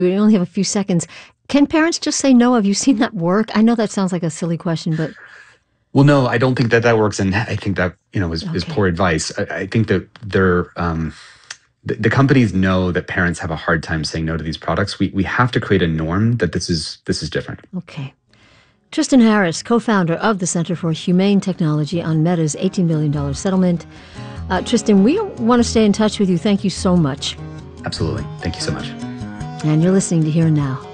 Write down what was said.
We only have a few seconds. Can parents just say no? Have you seen that work? I know that sounds like a silly question, but Well, no, I don't think that that works, and I think that is okay. poor advice. I think that the companies know that parents have a hard time saying no to these products. We have to create a norm that this is different. Okay. Tristan Harris, co-founder of the Center for Humane Technology on Meta's $18 billion settlement. Tristan, we want to stay in touch with you. Thank you so much. Absolutely. Thank you so much. And you're listening to Here and Now.